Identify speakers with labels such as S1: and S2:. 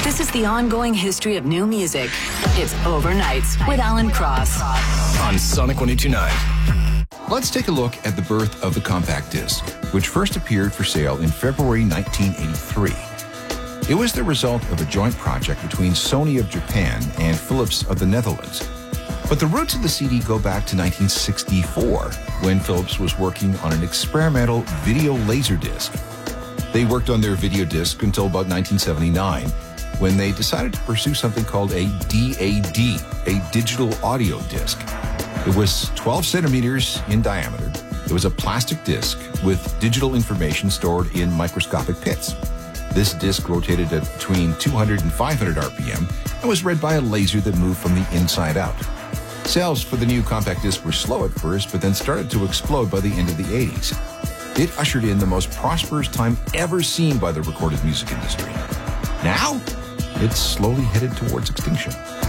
S1: This is the ongoing history of new music. It's Overnights with Alan Cross
S2: on Sonic 102.9.
S3: Let's take a look at the birth of the compact disc, which first appeared for sale in February 1983. It was the result of a joint project between Sony of Japan and Philips of the Netherlands. But the roots of the CD go back to 1964, when Philips was working on an experimental video laserdisc. They worked on their video disc until about 1979, when they decided to pursue something called a DAD, a digital audio disc. It was 12 centimeters in diameter. It was a plastic disc with digital information stored in microscopic pits. This disc rotated at between 200 and 500 RPM and was read by a laser that moved from the inside out. Sales for the new compact disc were slow at first, but then started to explode by the end of the 80s. It ushered in the most prosperous time ever seen by the recorded music industry. Now, it's slowly headed towards extinction.